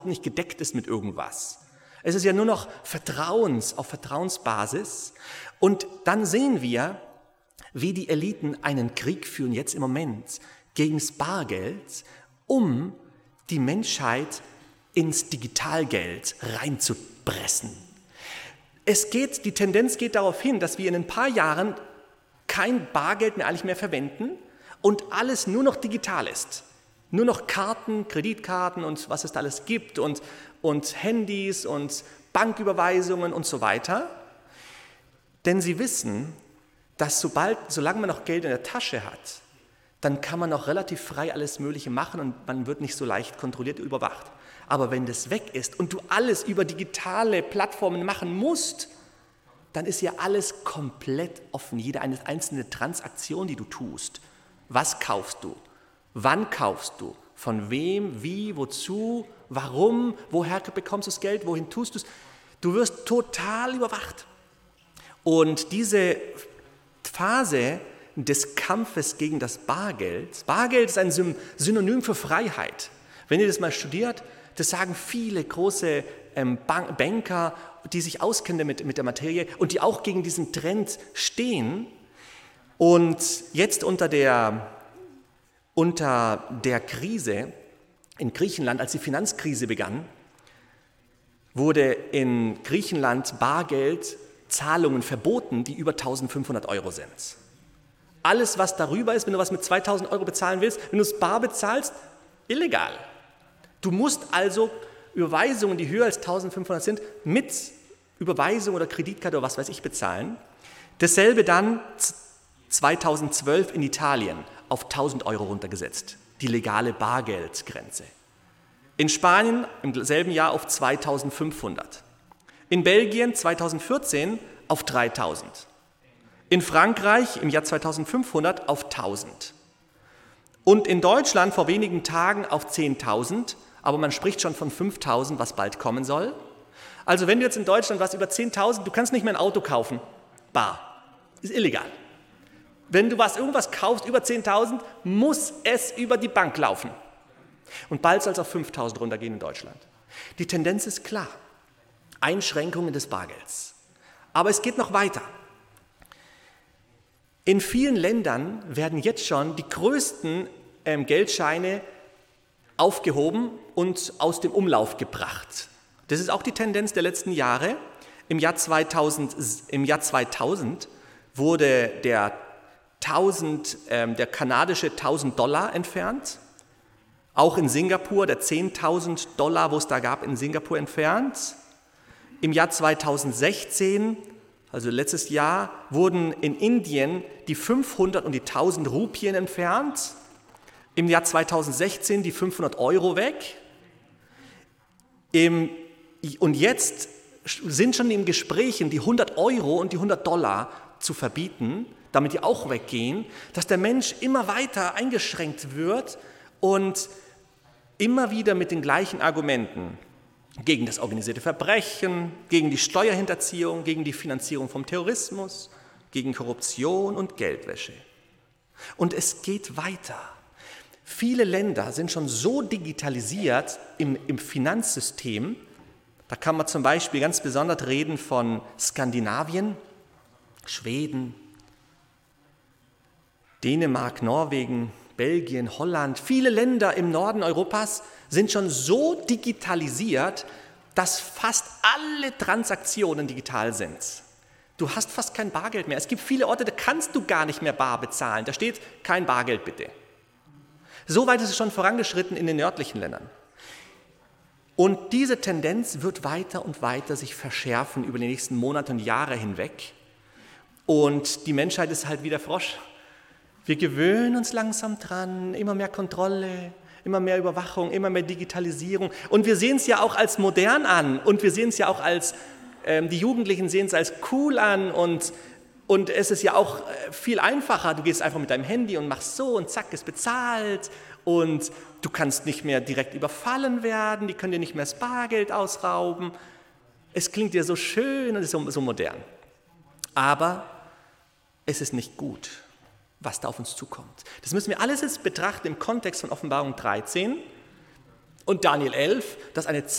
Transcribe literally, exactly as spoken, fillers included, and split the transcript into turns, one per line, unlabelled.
nicht gedeckt ist mit irgendwas. Es ist ja nur noch Vertrauens, auf Vertrauensbasis. Und dann sehen wir, wie die Eliten einen Krieg führen, jetzt im Moment, gegen das Bargeld, um die Menschheit ins Digitalgeld reinzupressen. Es geht, die Tendenz geht darauf hin, dass wir in ein paar Jahren kein Bargeld mehr eigentlich mehr verwenden und alles nur noch digital ist. Nur noch Karten, Kreditkarten und was es da alles gibt und, und Handys und Banküberweisungen und so weiter. Denn sie wissen, dass sobald, solange man noch Geld in der Tasche hat, dann kann man auch relativ frei alles Mögliche machen und man wird nicht so leicht kontrolliert, überwacht. Aber wenn das weg ist und du alles über digitale Plattformen machen musst, dann ist ja alles komplett offen. Jede einzelne Transaktion, die du tust. Was kaufst du? Wann kaufst du? Von wem? Wie? Wozu? Warum? Woher bekommst du das Geld? Wohin tust du es? Du wirst total überwacht. Und diese Phase des Kampfes gegen das Bargeld, Bargeld ist ein Synonym für Freiheit. Wenn ihr das mal studiert, das sagen viele große ähm, Banker, die sich auskennen mit, mit der Materie und die auch gegen diesen Trend stehen. Und jetzt unter der, unter der Krise in Griechenland, als die Finanzkrise begann, wurde in Griechenland Bargeld Zahlungen verboten, die über eintausendfünfhundert Euro sind. Alles, was darüber ist, wenn du was mit zweitausend Euro bezahlen willst, wenn du es bar bezahlst, illegal. Du musst also Überweisungen, die höher als eintausendfünfhundert sind, mit Überweisung oder Kreditkarte oder was weiß ich bezahlen. Dasselbe dann zweitausendzwölf in Italien auf tausend Euro runtergesetzt, die legale Bargeldgrenze. In Spanien im selben Jahr auf zweitausendfünfhundert. In Belgien zweitausendvierzehn auf dreitausend. In Frankreich im Jahr zweitausendfünfhundert auf tausend. Und in Deutschland vor wenigen Tagen auf zehntausend, aber man spricht schon von fünftausend, was bald kommen soll. Also wenn du jetzt in Deutschland was über zehntausend, du kannst nicht mehr ein Auto kaufen, bar, ist illegal. Wenn du was irgendwas kaufst über zehntausend, muss es über die Bank laufen. Und bald soll es auf fünftausend runtergehen in Deutschland. Die Tendenz ist klar, Einschränkungen des Bargelds. Aber es geht noch weiter. In vielen Ländern werden jetzt schon die größten ähm, Geldscheine aufgehoben und aus dem Umlauf gebracht. Das ist auch die Tendenz der letzten Jahre. Im Jahr zweitausend, im Jahr zweitausend wurde der, tausend, ähm, der kanadische tausend Dollar entfernt. Auch in Singapur der zehntausend Dollar, wo es da gab, in Singapur entfernt. Im Jahr zweitausendsechzehn, also letztes Jahr, wurden in Indien die fünfhundert und die tausend Rupien entfernt. Im Jahr zweitausendsechzehn die fünfhundert Euro weg. Im, und jetzt sind schon im Gesprächen die hundert Euro und die hundert Dollar zu verbieten, damit die auch weggehen, dass der Mensch immer weiter eingeschränkt wird und immer wieder mit den gleichen Argumenten gegen das organisierte Verbrechen, gegen die Steuerhinterziehung, gegen die Finanzierung vom Terrorismus, gegen Korruption und Geldwäsche. Und es geht weiter. Viele Länder sind schon so digitalisiert im, im Finanzsystem, da kann man zum Beispiel ganz besonders reden von Skandinavien, Schweden, Dänemark, Norwegen, Belgien, Holland. Viele Länder im Norden Europas sind schon so digitalisiert, dass fast alle Transaktionen digital sind. Du hast fast kein Bargeld mehr. Es gibt viele Orte, da kannst du gar nicht mehr bar bezahlen. Da steht kein Bargeld bitte. So weit ist es schon vorangeschritten in den nördlichen Ländern. Und diese Tendenz wird weiter und weiter sich verschärfen über die nächsten Monate und Jahre hinweg. Und die Menschheit ist halt wie der Frosch. Wir gewöhnen uns langsam dran, immer mehr Kontrolle, immer mehr Überwachung, immer mehr Digitalisierung. Und wir sehen es ja auch als modern an und wir sehen es ja auch als, ähm, die Jugendlichen sehen es als cool an und, und es ist ja auch äh, viel einfacher. Du gehst einfach mit deinem Handy und machst so und zack, ist bezahlt und du kannst nicht mehr direkt überfallen werden, die können dir nicht mehr das Bargeld ausrauben. Es klingt dir so schön und ist so, so modern. Aber es ist nicht gut, was da auf uns zukommt. Das müssen wir alles jetzt betrachten im Kontext von Offenbarung dreizehn. Und Daniel elf, das eine